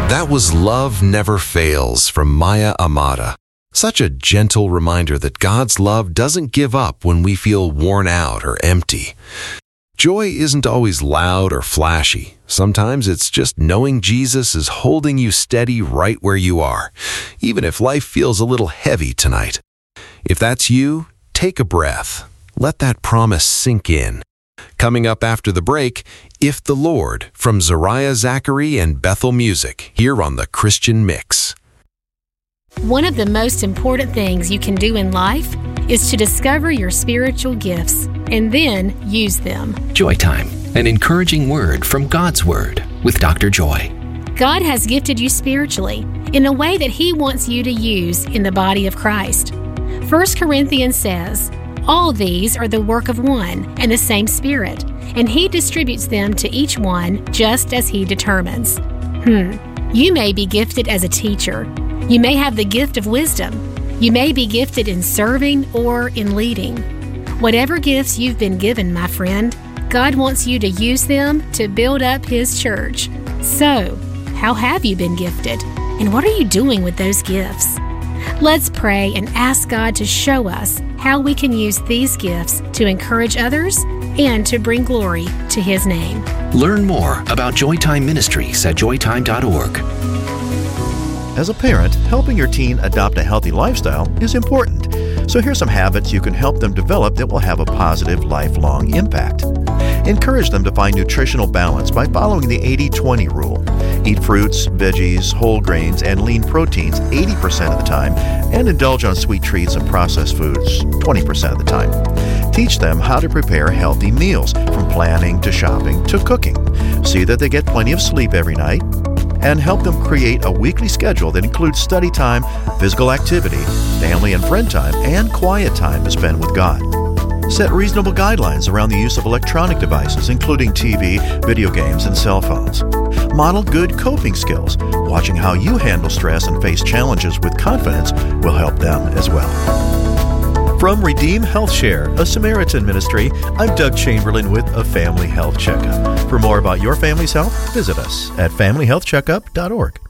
That was Love Never Fails from Maya Amada. Such a gentle reminder that God's love doesn't give up when we feel worn out or empty. Joy isn't always loud or flashy. Sometimes it's just knowing Jesus is holding you steady right where you are, even if life feels a little heavy tonight. If that's you, take a breath. Let that promise sink in. Coming up after the break, If the Lord, from Zariah Zachary and Bethel Music, here on the Christian Mix. One of the most important things you can do in life is to discover your spiritual gifts and then use them. Joy Time, an encouraging word from God's Word with Dr. Joy. God has gifted you spiritually in a way that He wants you to use in the body of Christ. 1 Corinthians says, "All these are the work of one and the same Spirit, and He distributes them to each one just as He determines." You may be gifted as a teacher. You may have the gift of wisdom. You may be gifted in serving or in leading. Whatever gifts you've been given, my friend, God wants you to use them to build up His church. So, how have you been gifted? And what are you doing with those gifts? Let's pray and ask God to show us how we can use these gifts to encourage others and to bring glory to His name. Learn more about Joytime Ministries at joytime.org. As a parent, helping your teen adopt a healthy lifestyle is important. So here's some habits you can help them develop that will have a positive, lifelong impact. Encourage them to find nutritional balance by following the 80-20 rule. Eat fruits, veggies, whole grains, and lean proteins 80% of the time, and indulge on sweet treats and processed foods 20% of the time. Teach them how to prepare healthy meals, from planning to shopping to cooking. See that they get plenty of sleep every night, and help them create a weekly schedule that includes study time, physical activity, family and friend time, and quiet time to spend with God. Set reasonable guidelines around the use of electronic devices, including TV, video games, and cell phones. Model good coping skills. Watching how you handle stress and face challenges with confidence will help them as well. From Redeem Health Share, a Samaritan ministry, I'm Doug Chamberlain with a Family Health Checkup. For more about your family's health, visit us at familyhealthcheckup.org.